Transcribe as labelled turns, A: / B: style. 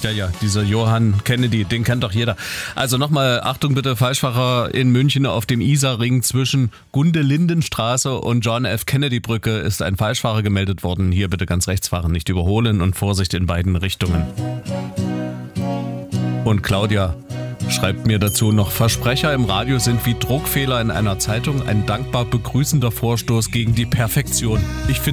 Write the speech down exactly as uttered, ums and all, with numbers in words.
A: Ja, ja, dieser Johann Kennedy, den kennt doch jeder. Also nochmal, Achtung bitte, Falschfahrer in München auf dem Isarring zwischen Gunde-Linden-Straße und John F. Kennedy-Brücke ist ein Falschfahrer gemeldet worden. Hier bitte ganz rechts fahren, nicht überholen und Vorsicht in beiden Richtungen. Und Claudia schreibt mir dazu noch, Versprecher im Radio sind wie Druckfehler in einer Zeitung, ein dankbar begrüßender Vorstoß gegen die Perfektion. Ich finde